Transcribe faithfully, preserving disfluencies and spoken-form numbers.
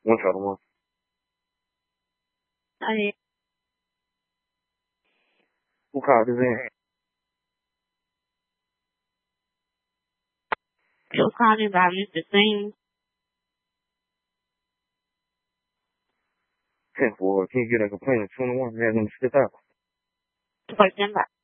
One shot of one. I Who called his in? was calling about Mister Singh. ten four. Can you get a complaint at twenty-one? Have him step out. For them,